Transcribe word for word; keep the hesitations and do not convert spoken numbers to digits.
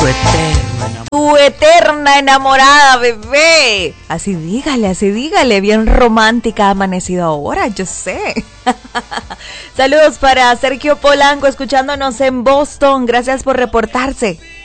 tu eterna enamorada. Tu eterna enamorada, bebé. Así dígale, así dígale, bien romántica ha amanecido ahora, yo sé. Saludos para Sergio Polanco, escuchándonos en Boston. Gracias por reportarse.